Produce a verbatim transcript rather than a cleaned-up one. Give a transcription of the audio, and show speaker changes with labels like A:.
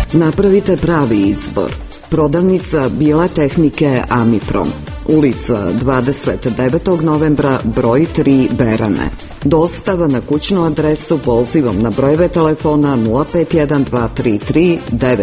A: Napravite pravi izbor. Prodavnica bile tehnike Amiprom. Ulica dvadeset devetog novembra, broj tri, Berane. Dostava na kućnu adresu pozivom na brojeve telefona nula pet jedan dva tri tri devet